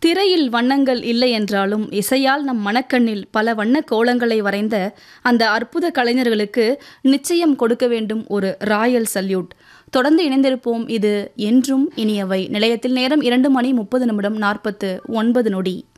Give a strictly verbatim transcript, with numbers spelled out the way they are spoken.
திரையில் வண்ணங்கள் இல்லை என்றாலும் இசையால் நம் மனக்கண்ணில் பல வண்ண கோலங்களை வரைந்த அந்த அற்புத கலைஞர்களுக்கு நிச்சயம் கொடுக்க வேண்டும் ஒரு ராயல் சல்யூட். தொடர்ந்து இணைந்திருப்போம். இது என்றும் இனியவை. நிலையத்தில் நேரம் இரண்டு மணி முப்பது நிமிடம் நாற்பத்து ஒன்பது நொடி.